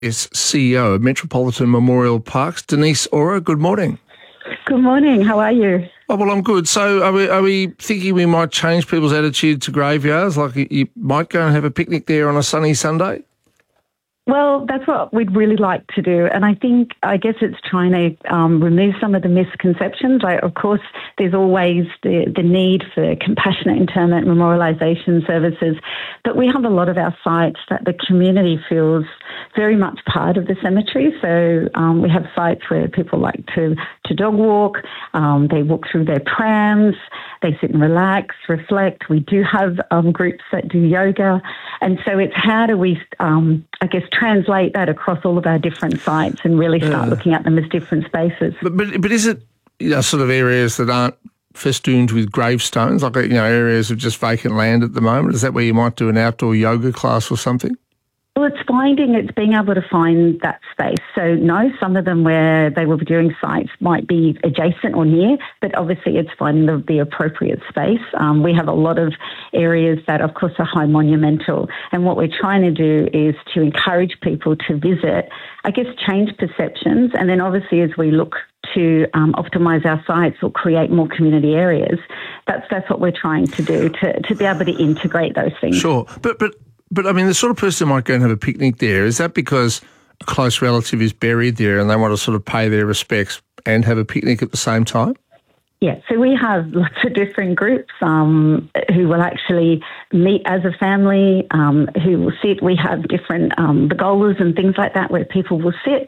is CEO of Metropolitan Memorial Parks. Denise Ora, good morning. Good morning. How are you? Oh, well, I'm good. So are we thinking we might change people's attitude to graveyards? Like you might go and have a picnic there on a sunny Sunday? Well, that's what we'd really like to do. And I guess it's trying to remove some of the misconceptions. Like, of course, there's always the need for compassionate interment memorialisation services. But we have a lot of our sites that the community feels very much part of the cemetery. So we have sites where people like to dog walk, they walk through their prams, they sit and relax, reflect. We do have groups that do yoga. And so it's how do we, translate that across all of our different sites and really start looking at them as different spaces. But is it sort of areas that aren't festooned with gravestones, like areas of just vacant land at the moment? Is that where you might do an outdoor yoga class or something? Well, it's being able to find that space. So, no, some of them where they will be doing sites might be adjacent or near, but obviously it's finding the appropriate space. We have a lot of areas that, of course, are high monumental. And what we're trying to do is to encourage people to visit, change perceptions. And then obviously as we look to optimise our sites or create more community areas, that's what we're trying to do, to be able to integrate those things. Sure, But I mean, the sort of person who might go and have a picnic there, is that because a close relative is buried there and they want to sort of pay their respects and have a picnic at the same time? Yeah, so we have lots of different groups who will actually meet as a family, who will sit. We have different pergolas and things like that where people will sit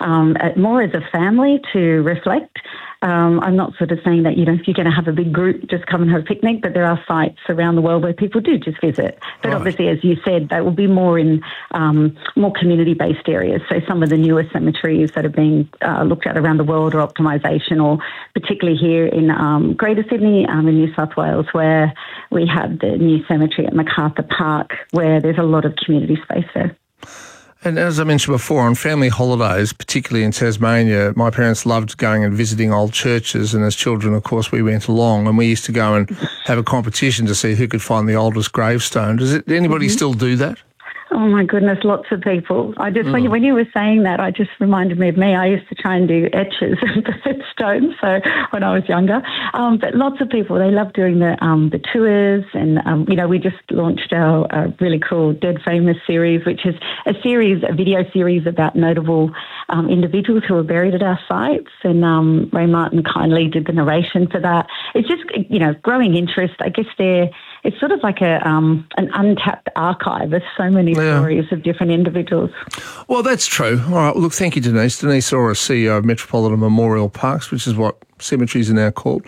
more as a family to reflect. I'm not sort of saying that, if you're going to have a big group, just come and have a picnic, but there are sites around the world where people do just visit. But right. Obviously, as you said, they will be more in more community-based areas. So some of the newer cemeteries that are being looked at around the world, or optimisation, or particularly here in Greater Sydney, in New South Wales, where we have the new cemetery at MacArthur Park, where there's a lot of community space there. And as I mentioned before, on family holidays, particularly in Tasmania, my parents loved going and visiting old churches, and as children, of course, we went along, and we used to go and have a competition to see who could find the oldest gravestone. Does anybody still do that? Oh my goodness, lots of people. When you were saying that, I just reminded me of me. I used to try and do etches of the stones, so when I was younger. But lots of people, they love doing the tours, and we just launched our really cool Dead Famous series, which is a video series about notable individuals who are buried at our sites. And Ray Martin kindly did the narration for that. It's just growing interest. I guess it's sort of like an untapped archive. There's so many stories of different individuals. Well, that's true. All right. Well, look, thank you, Denise. Denise Ora, CEO of Metropolitan Memorial Parks, which is what cemeteries are now called.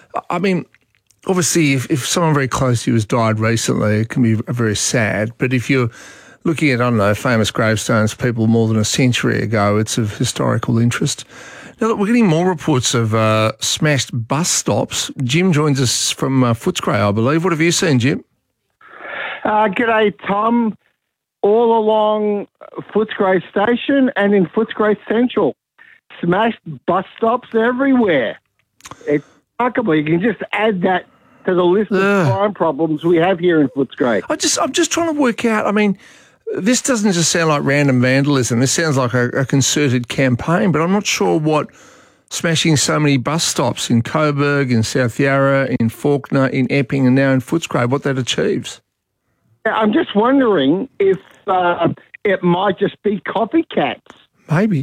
I mean, obviously, if someone very close to you has died recently, it can be very sad. But if you're looking at, famous gravestones, people more than a century ago, it's of historical interest. Now, look, we're getting more reports of smashed bus stops. Jim joins us from Footscray, I believe. What have you seen, Jim? G'day, Tom. All along Footscray Station and in Footscray Central. Smashed bus stops everywhere. It's remarkable. You can just add that to the list of crime problems we have here in Footscray. I'm just trying to work out, this doesn't just sound like random vandalism. This sounds like a concerted campaign, but I'm not sure what smashing so many bus stops in Coburg, in South Yarra, in Fawkner, in Epping, and now in Footscray, what that achieves. I'm just wondering if it might just be copycats. Maybe.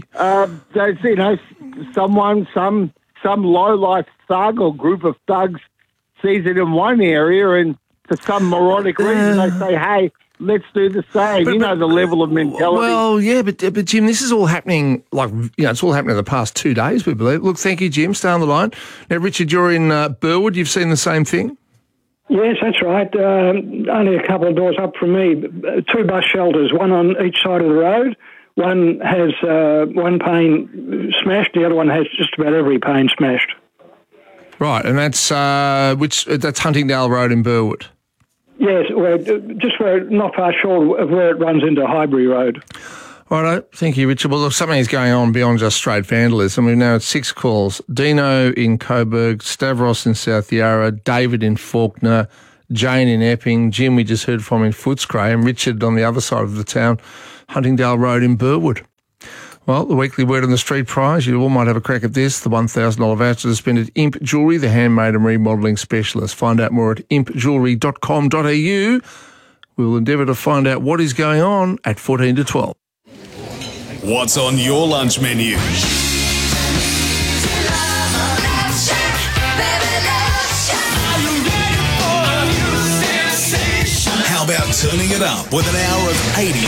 Some low-life thug or group of thugs sees it in one area and for some moronic reason they say, hey, let's do the same. But the level of mentality. Well, yeah, but Jim, this is all happening it's all happening in the past 2 days, we believe. Look, thank you, Jim. Stay on the line. Now, Richard, you're in Burwood. You've seen the same thing? Yes, that's right. Only a couple of doors up from me. 2 bus shelters, one on each side of the road. One has one pane smashed. The other one has just about every pane smashed. Right, and that's Huntingdale Road in Burwood. Yes, not far short of where it runs into Highbury Road. Righto, thank you, Richard. Well, look, something is going on beyond just straight vandalism. We've now had 6 calls. Dino in Coburg, Stavros in South Yarra, David in Fawkner, Jane in Epping, Jim we just heard from in Footscray, and Richard on the other side of the town, Huntingdale Road in Burwood. Well, the weekly word on the street prize, you all might have a crack at this, the $1,000 voucher to spend at Imp Jewellery, the handmade and remodelling specialist. Find out more at impjewellery.com.au. We'll endeavour to find out what is going on at 14 to 12. What's on your lunch menu? How about turning it up with an hour of 80